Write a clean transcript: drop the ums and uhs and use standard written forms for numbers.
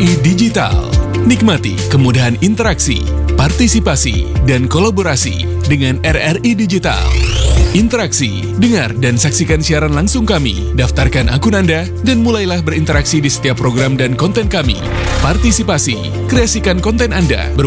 RRI Digital. Nikmati kemudahan interaksi, partisipasi, dan kolaborasi dengan RRI Digital. Interaksi, dengar dan saksikan siaran langsung kami, daftarkan akun Anda, dan mulailah berinteraksi di setiap program dan konten kami. Partisipasi, kreasikan konten Anda